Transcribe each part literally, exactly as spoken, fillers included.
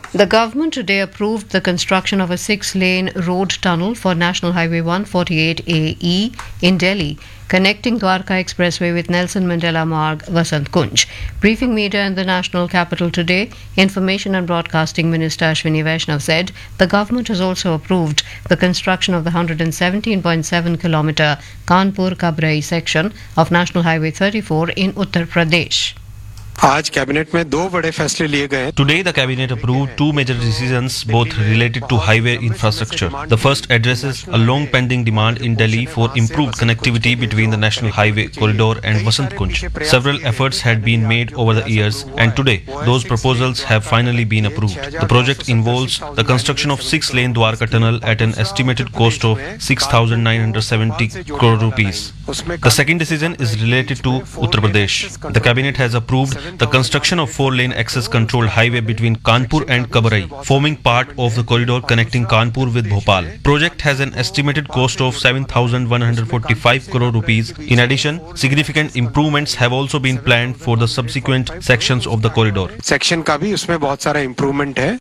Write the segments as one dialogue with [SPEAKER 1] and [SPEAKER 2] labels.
[SPEAKER 1] The government today approved the construction of a six-lane road tunnel for National Highway one forty-eight A E in Delhi, connecting Dwarka Expressway with Nelson Mandela Marg, Vasant Kunj. Briefing media in the national capital today, Information and Broadcasting Minister Ashwini Vaishnav said the government has also approved the construction of the one hundred seventeen point seven kilometre Kanpur-Kabrai section of National Highway thirty-four in Uttar Pradesh.
[SPEAKER 2] आज cabinet में दो बड़े फैसले लिए गए.
[SPEAKER 3] Today the cabinet approved two major decisions both related to highway infrastructure. The first addresses a long pending demand in Delhi for improved connectivity between the national highway corridor and Vasant Kunj. Several efforts had been made over the years and today those proposals have finally been approved. The project involves the construction of six lane Dwarka tunnel at an estimated cost of six thousand nine hundred seventy crore rupees. The second decision is related to Uttar Pradesh. The cabinet has approved the construction of four-lane access-controlled highway between Kanpur and Kabrai, forming part of the corridor connecting Kanpur with Bhopal. Project has an estimated cost of seven thousand one hundred forty-five crore rupees. In addition, significant improvements have also been planned for the subsequent sections of the corridor.
[SPEAKER 2] Section का भी उसमें बहुत सारा improvement है.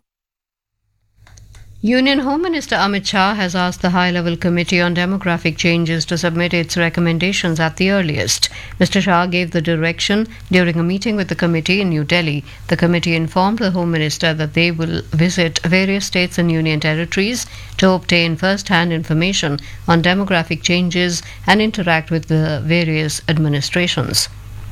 [SPEAKER 1] Union Home Minister Amit Shah has asked the High-Level Committee on Demographic Changes to submit its recommendations at the earliest. Mister Shah gave the direction during a meeting with the committee in New Delhi. The committee informed the Home Minister that they will visit various states and union territories to obtain first-hand information on demographic changes and interact with the various administrations.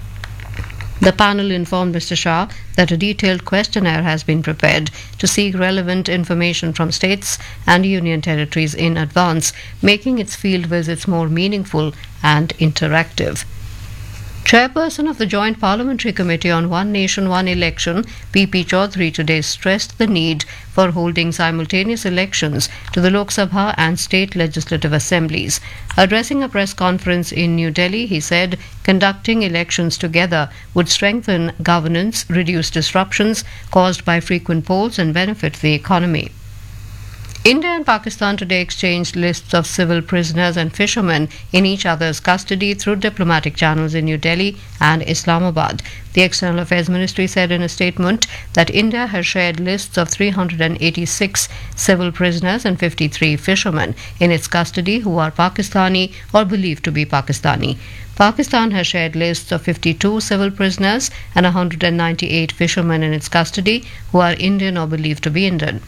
[SPEAKER 1] The panel informed Mister Shah that a detailed questionnaire has been prepared to seek relevant information from states and union territories in advance, making its field visits more meaningful and interactive. Chairperson of the Joint Parliamentary Committee on One Nation, One Election, P P Chaudhary, today stressed the need for holding simultaneous elections to the Lok Sabha and state legislative assemblies. Addressing a press conference in New Delhi, he said conducting elections together would strengthen governance, reduce disruptions caused by frequent polls, and benefit the economy. India and Pakistan today exchanged lists of civil prisoners and fishermen in each other's custody through diplomatic channels in New Delhi and Islamabad. The External Affairs Ministry said in a statement that India has shared lists of three hundred eighty-six civil prisoners and fifty-three fishermen in its custody who are Pakistani or believed to be Pakistani. Pakistan has shared lists of fifty-two civil prisoners and one hundred ninety-eight fishermen in its custody who are Indian or believed to be Indian.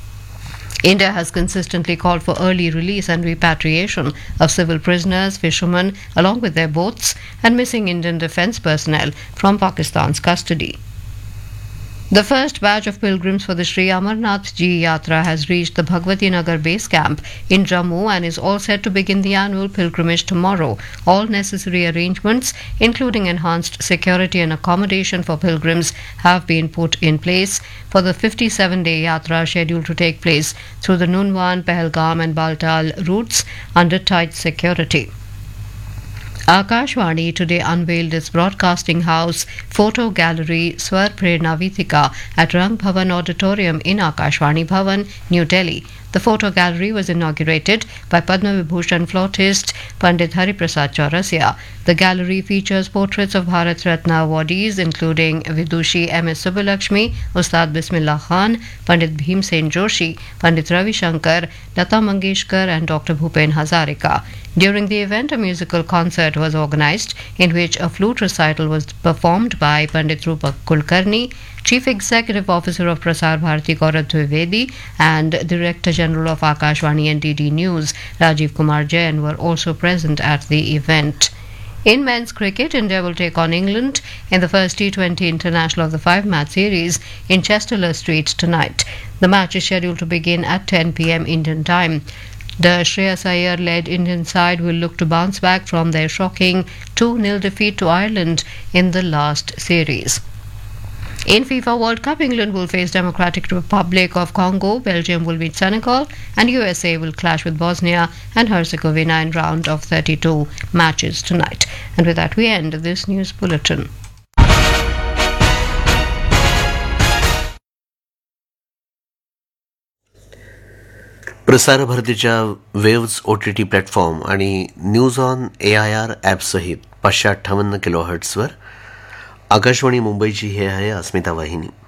[SPEAKER 1] India has consistently called for early release and repatriation of civil prisoners, fishermen, along with their boats, and missing Indian defence personnel from Pakistan's custody. The first batch of pilgrims for the Sri Amarnath Ji Yatra has reached the Bhagwati Nagar base camp in Jammu and is all set to begin the annual pilgrimage tomorrow. All necessary arrangements, including enhanced security and accommodation for pilgrims, have been put in place for the fifty-seven day Yatra scheduled to take place through the Nunwan, Pahalgam and Baltal routes under tight security. Akashvani today unveiled its broadcasting house photo gallery Swar Prerna Vitika at Rang Bhavan Auditorium in Akashvani Bhavan, New Delhi. The photo gallery was inaugurated by Padma Vibhushan flautist Pandit Hariprasad Chaurasia. The gallery features portraits of Bharat Ratna awardees including Vidushi M S Subbalakshmi, Ustad Bismillah Khan, Pandit Bhimsen Joshi, Pandit Ravi Shankar, Lata Mangeshkar and Doctor Bhupen Hazarika. During the event, a musical concert was organized in which a flute recital was performed by Pandit Rupak Kulkarni. Chief Executive Officer of Prasar Bharati Gaurav Dwivedi and Director General of Akashvani and D D News Rajiv Kumar Jain were also present at the event. In men's cricket, India will take on England in the first T twenty International of the five-match series in Chester Street tonight. The match is scheduled to begin at ten p m Indian time. The Shreyas Iyer-led Indian side will look to bounce back from their shocking two nil defeat to Ireland in the last series. In FIFA World Cup, England will face Democratic Republic of Congo, Belgium will meet Senegal, and U S A will clash with Bosnia and Herzegovina in round of thirty-two matches tonight. And with that, we end this news bulletin.
[SPEAKER 4] प्रसार भारतीच्या waves O T T platform आणि news on A I R ॲपसहित पाचशे अठ्ठावन्न kilo हर्ट्सवर Akashvani मुंबईची हे आहे अस्मिता वाहिनी.